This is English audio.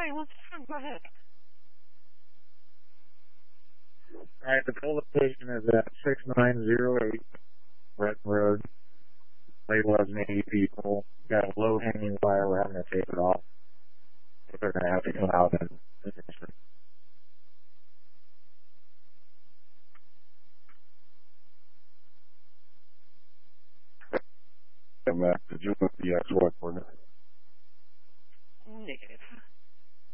Go ahead. Alright, the pole location is at 6908 Red Road. Label as an 80 people. Got a low hanging wire, we're having to take it off. So they're going to have to come out and finish it. Matt, did you look the X1 coordinate? Negative.